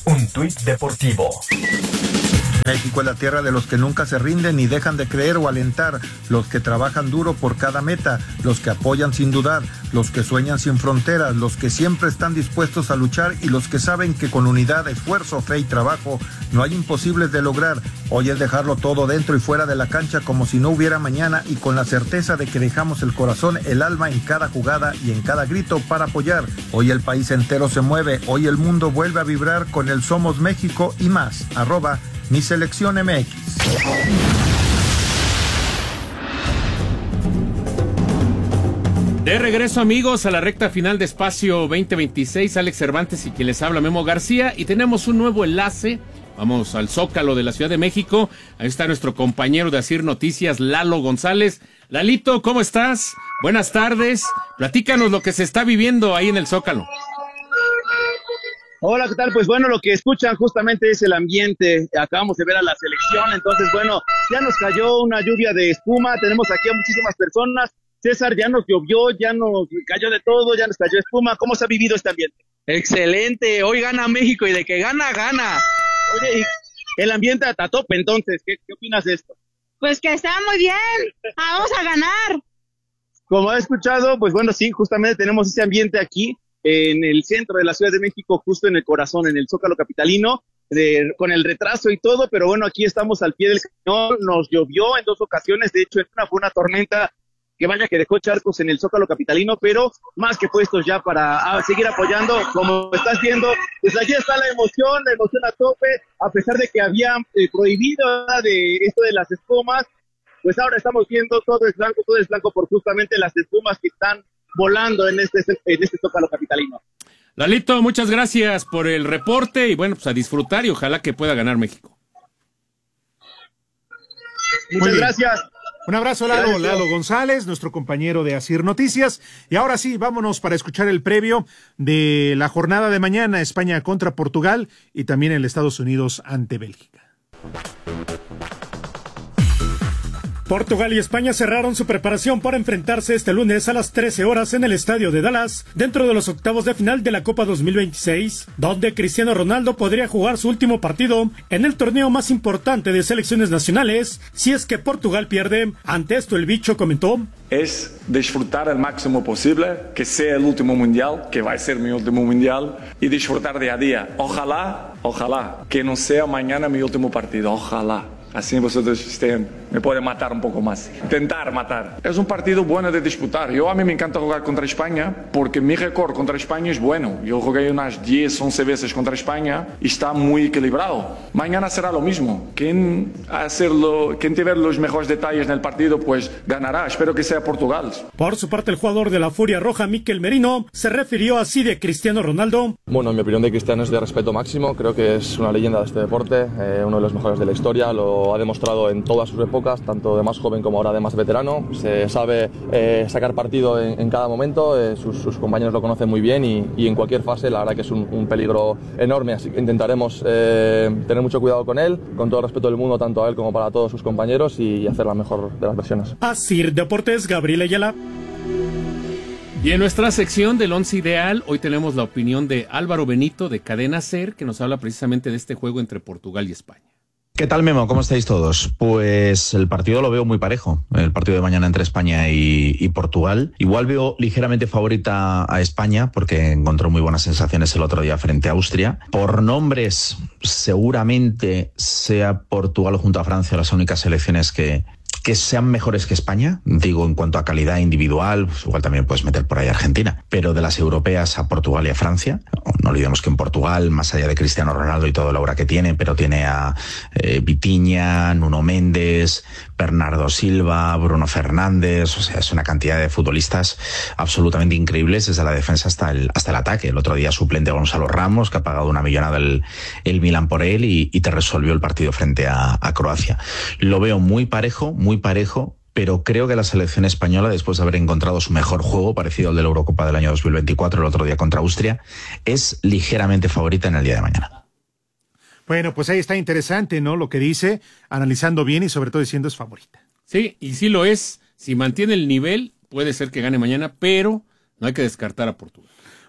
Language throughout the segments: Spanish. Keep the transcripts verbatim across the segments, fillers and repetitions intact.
Un tuit deportivo. México es la tierra de los que nunca se rinden ni dejan de creer o alentar, los que trabajan duro por cada meta, los que apoyan sin dudar, los que sueñan sin fronteras, los que siempre están dispuestos a luchar y los que saben que con unidad, esfuerzo, fe y trabajo no hay imposibles de lograr. Hoy es dejarlo todo dentro y fuera de la cancha como si no hubiera mañana y con la certeza de que dejamos el corazón, el alma en cada jugada y en cada grito para apoyar. Hoy el país entero se mueve, hoy el mundo vuelve a vibrar con el Somos México y más. Arroba Mi Selección M X. De regreso, amigos, a la recta final de Espacio veinte veintiséis. Alex Cervantes y quien les habla, Memo García, y tenemos un nuevo enlace. Vamos al Zócalo de la Ciudad de México. Ahí está nuestro compañero de Asir Noticias, Lalo González. Lalito, ¿cómo estás? Buenas tardes. Platícanos lo que se está viviendo ahí en el Zócalo. Hola, ¿qué tal? Pues bueno, lo que escuchan justamente es el ambiente. Acabamos de ver a la selección, entonces bueno, ya nos cayó una lluvia de espuma, tenemos aquí a muchísimas personas. César, ya nos llovió, ya nos cayó de todo, ya nos cayó espuma. ¿Cómo se ha vivido este ambiente? Excelente, hoy gana México y de que gana, gana. Oye, y el ambiente a tope, entonces, ¿qué, qué opinas de esto? Pues que está muy bien, vamos a ganar. Como he escuchado, pues bueno, sí, justamente tenemos ese ambiente aquí en el centro de la Ciudad de México, justo en el corazón, en el Zócalo capitalino, de, con el retraso y todo, pero bueno, aquí estamos al pie del cañón. Nos llovió en dos ocasiones, de hecho, en una fue una tormenta que vaya que dejó charcos en el Zócalo capitalino, pero más que puestos ya para a, seguir apoyando, como estás viendo, pues allí está la emoción, la emoción a tope, a pesar de que habían eh, prohibido ¿verdad? de esto de las espumas, pues ahora estamos viendo todo es blanco, todo es blanco por justamente las espumas que están volando en este, en este Zócalo capitalino. Lalito, muchas gracias por el reporte y bueno, pues a disfrutar y ojalá que pueda ganar México. Muchas gracias. Un abrazo, Lalo, Lalo González, nuestro compañero de Asir Noticias. Y ahora sí, vámonos para escuchar el previo de la jornada de mañana, España contra Portugal y también el Estados Unidos ante Bélgica. Portugal y España cerraron su preparación para enfrentarse este lunes a las trece horas en el estadio de Dallas, dentro de los octavos de final de la Copa dos mil veintiséis, donde Cristiano Ronaldo podría jugar su último partido en el torneo más importante de selecciones nacionales, si es que Portugal pierde. Ante esto el bicho comentó: es disfrutar al máximo posible, que sea el último mundial, que va a ser mi último mundial, y disfrutar día a día. Ojalá, ojalá, que no sea mañana mi último partido, ojalá. Así vosotros estén, me pueden matar un poco más. Intentar matar. Es un partido bueno de disputar. Yo a mí me encanta jugar contra España porque mi récord contra España es bueno. Yo jugué unas diez, once veces contra España y está muy equilibrado. Mañana será lo mismo. Quien, hacerlo, quien tiver los mejores detalles en el partido, pues ganará. Espero que sea Portugal. Por su parte, el jugador de la Furia Roja, Mikel Merino, se refirió así de Cristiano Ronaldo. Bueno, mi opinión de Cristiano es de respeto máximo. Creo que es una leyenda de este deporte, eh, uno de los mejores de la historia. Lo ha demostrado en todas sus épocas, tanto de más joven como ahora de más veterano. Se sabe eh, sacar partido en, en cada momento, eh, sus, sus compañeros lo conocen muy bien y, y en cualquier fase la verdad que es un, un peligro enorme, así que intentaremos eh, tener mucho cuidado con él, con todo el respeto del mundo, tanto a él como para todos sus compañeros, y, y hacer la mejor de las versiones. Asir Deportes, Gabriel Ayala. Y en nuestra sección del Once Ideal, hoy tenemos la opinión de Álvaro Benito de Cadena Ser, que nos habla precisamente de este juego entre Portugal y España. ¿Qué tal, Memo? ¿Cómo estáis todos? Pues el partido lo veo muy parejo, el partido de mañana entre España y, y Portugal. Igual veo ligeramente favorita a España porque encontró muy buenas sensaciones el otro día frente a Austria. Por nombres, seguramente sea Portugal junto a Francia las únicas selecciones que... que sean mejores que España, digo en cuanto a calidad individual, pues igual también puedes meter por ahí a Argentina, pero de las europeas a Portugal y a Francia, no, no olvidemos que en Portugal, más allá de Cristiano Ronaldo y toda la obra que tiene, pero tiene a eh, Vitinha, Nuno Méndez, Bernardo Silva, Bruno Fernández, o sea, es una cantidad de futbolistas absolutamente increíbles desde la defensa hasta el, hasta el ataque. El otro día suplente Gonzalo Ramos, que ha pagado una millonada el, el Milan por él y, y te resolvió el partido frente a, a Croacia. Lo veo muy parejo, muy parejo, pero creo que la selección española, después de haber encontrado su mejor juego, parecido al de la Eurocopa del año dos mil veinticuatro, el otro día contra Austria, es ligeramente favorita en el día de mañana. Bueno, pues ahí está interesante, ¿no? Lo que dice, analizando bien y sobre todo diciendo es favorita. Sí, y sí lo es. Si mantiene el nivel, puede ser que gane mañana, pero no hay que descartar a Portugal.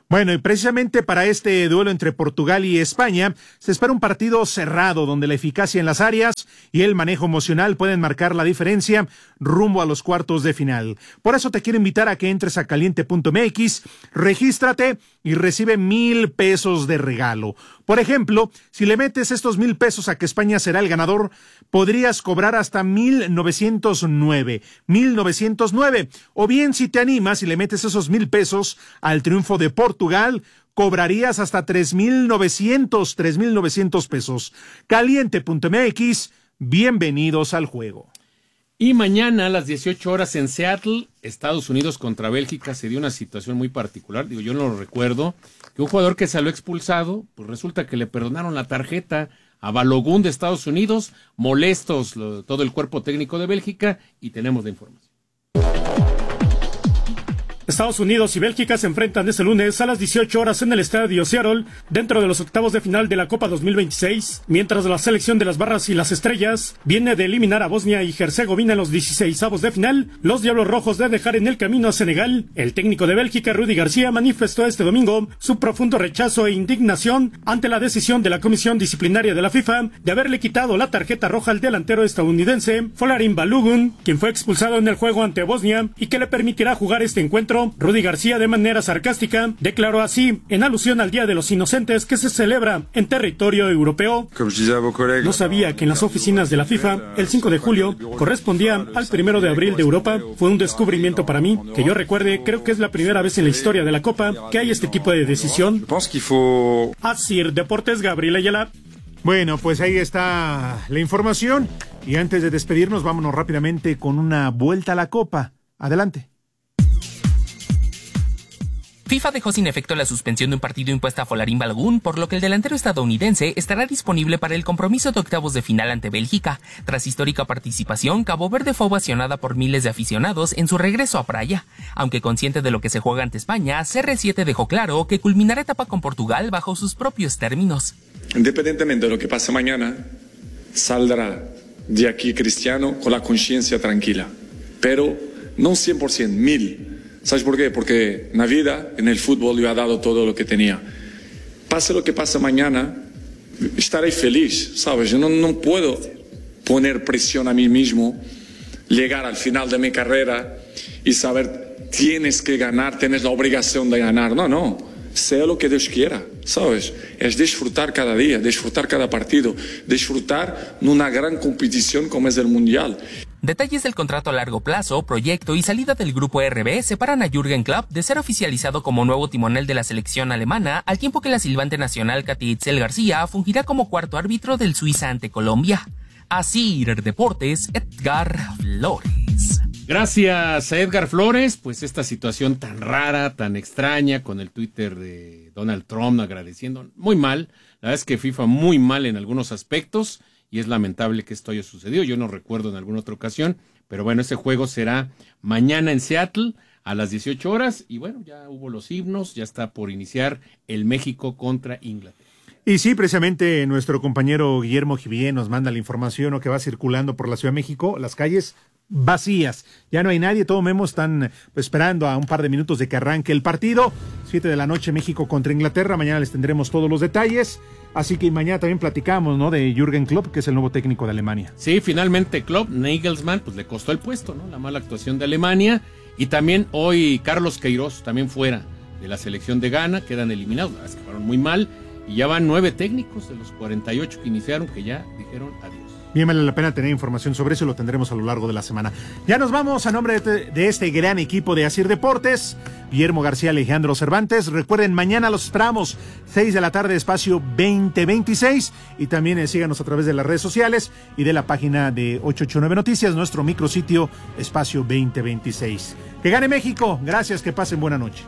Bueno, y precisamente para este duelo entre Portugal y España, se espera un partido cerrado donde la eficacia en las áreas y el manejo emocional pueden marcar la diferencia rumbo a los cuartos de final. Por eso te quiero invitar a que entres a caliente punto m x, regístrate y recibe mil pesos de regalo. Por ejemplo, si le metes estos mil pesos a que España será el ganador, podrías cobrar hasta mil novecientos nueve, mil novecientos nueve. O bien, si te animas y le metes esos mil pesos al triunfo de Portugal, cobrarías hasta tres mil novecientos, tres mil novecientos pesos. caliente punto m x, bienvenidos al juego. Y mañana a las dieciocho horas en Seattle, Estados Unidos contra Bélgica, se dio una situación muy particular. Digo, yo no lo recuerdo, que un jugador que salió expulsado, pues resulta que le perdonaron la tarjeta a Balogun de Estados Unidos, molestos lo, todo el cuerpo técnico de Bélgica, y tenemos la información. Estados Unidos y Bélgica se enfrentan este lunes a las dieciocho horas en el estadio Seattle, dentro de los octavos de final de la Copa dos mil veintiséis, mientras la selección de las barras y las estrellas viene de eliminar a Bosnia y Herzegovina en los dieciseisavos de final. Los Diablos Rojos de dejar en el camino a Senegal. El técnico de Bélgica, Rudy García, manifestó este domingo su profundo rechazo e indignación ante la decisión de la Comisión Disciplinaria de la FIFA de haberle quitado la tarjeta roja al delantero estadounidense Folarin Balogun, quien fue expulsado en el juego ante Bosnia y que le permitirá jugar este encuentro. Rudy García, de manera sarcástica, declaró así, en alusión al Día de los Inocentes que se celebra en territorio europeo: no sabía que en las oficinas de la FIFA el cinco de julio correspondía al primero de abril de Europa. Fue un descubrimiento para mí. Que yo recuerde, creo que es la primera vez en la historia de la Copa que hay este tipo de decisión. Así, Deportes, Gabriel Ayala. Bueno, pues ahí está la información. Y antes de despedirnos, vámonos rápidamente con una vuelta a la Copa. Adelante. FIFA dejó sin efecto la suspensión de un partido impuesta a Folarin Balogun, por lo que el delantero estadounidense estará disponible para el compromiso de octavos de final ante Bélgica. Tras histórica participación, Cabo Verde fue ovacionada por miles de aficionados en su regreso a Praia. Aunque consciente de lo que se juega ante España, C R siete dejó claro que culminará etapa con Portugal bajo sus propios términos. Independientemente de lo que pase mañana, saldrá de aquí Cristiano con la conciencia tranquila. Pero no cien por ciento, mil. ¿Sabes por qué? Porque en la vida, en el fútbol, yo he dado todo lo que tenía. Pase lo que pase mañana, estaré feliz, ¿sabes? Yo no, no puedo poner presión a mí mismo, llegar al final de mi carrera y saber, tienes que ganar, tienes la obligación de ganar. No, no, sea lo que Dios quiera, ¿sabes? Es disfrutar cada día, disfrutar cada partido, disfrutar en una gran competición como es el Mundial. Detalles del contrato a largo plazo, proyecto y salida del grupo R B separan a Jürgen Klopp de ser oficializado como nuevo timonel de la selección alemana, al tiempo que la silbante nacional Katy Itzel García fungirá como cuarto árbitro del Suiza ante Colombia. Así, Deportes, Edgar Flores. Gracias a Edgar Flores, pues esta situación tan rara, tan extraña, con el Twitter de Donald Trump agradeciendo, muy mal. La verdad es que FIFA muy mal en algunos aspectos. Y es lamentable que esto haya sucedido. Yo no recuerdo en alguna otra ocasión. Pero bueno, ese juego será mañana en Seattle a las dieciocho horas. Y bueno, ya hubo los himnos. Ya está por iniciar el México contra Inglaterra. Y sí, precisamente nuestro compañero Guillermo Jivier nos manda la información o que va circulando por la Ciudad de México. Las calles vacías. Ya no hay nadie. Todo Memo están esperando a un par de minutos de que arranque el partido. Siete de la noche, México contra Inglaterra. Mañana les tendremos todos los detalles. Así que mañana también platicamos, ¿no? De Jürgen Klopp, que es el nuevo técnico de Alemania. Sí, finalmente Klopp, Nagelsmann, pues le costó el puesto, ¿no? La mala actuación de Alemania. Y también hoy Carlos Queiroz, también fuera de la selección de Ghana, quedan eliminados. La verdad es que fueron muy mal. Y ya van nueve técnicos de los cuarenta y ocho que iniciaron, que ya dijeron adiós. Bien, vale la pena tener información sobre eso y lo tendremos a lo largo de la semana. Ya nos vamos a nombre de, de este gran equipo de Asir Deportes, Guillermo García, Alejandro Cervantes. Recuerden, mañana los esperamos, seis de la tarde, espacio veinte veintiséis. Y también eh, síganos a través de las redes sociales y de la página de ochocientos ochenta y nueve Noticias, nuestro micrositio, espacio veinte veintiséis. Que gane México. Gracias, que pasen buena noche.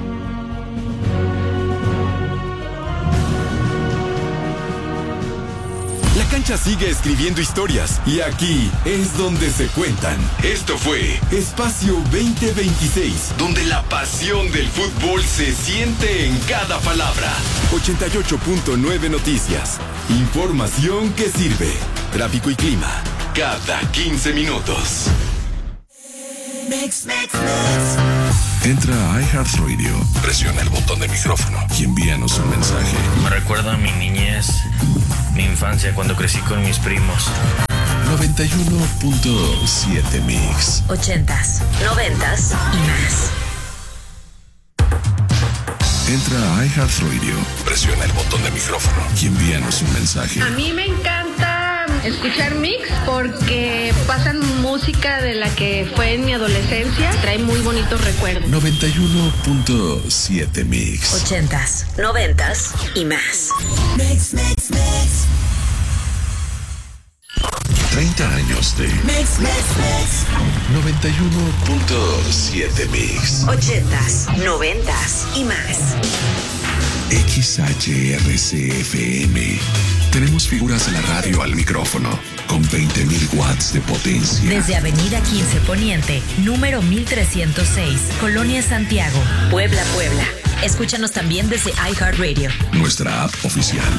La cancha sigue escribiendo historias y aquí es donde se cuentan. Esto fue Espacio veinte veintiséis, donde la pasión del fútbol se siente en cada palabra. ochenta y ocho punto nueve Noticias. Información que sirve. Tráfico y clima cada quince minutos. Mix, mix, mix. Entra a iHeartRadio, presiona el botón de micrófono y envíanos un mensaje. Me recuerda a mi niñez, mi infancia cuando crecí con mis primos. noventa y uno punto siete Mix. Ochentas, noventas y más. Entra a iHeartRadio, presiona el botón de micrófono y envíanos un mensaje. A mí me encanta escuchar Mix porque pasan música de la que fue en mi adolescencia. Trae muy bonitos recuerdos. noventa y uno punto siete Mix. Ochentas, noventas y más. Mix, mix, mix. treinta años de Mix, Mix, Mix. noventa y uno punto siete Mix. Ochentas, noventas y más. X H R C F M. Tenemos figuras de la radio al micrófono con veinte mil watts de potencia. Desde Avenida quince Poniente, número mil trescientos seis, Colonia Santiago, Puebla, Puebla. Escúchanos también desde iHeartRadio. Nuestra app oficial.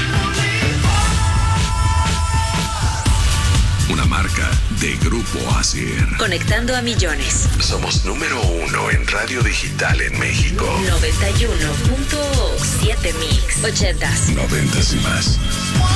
Una marca de Grupo Acer. Conectando a millones. Somos número uno en radio digital en México. noventa y uno punto siete Mix. Ochentas. Noventas y más.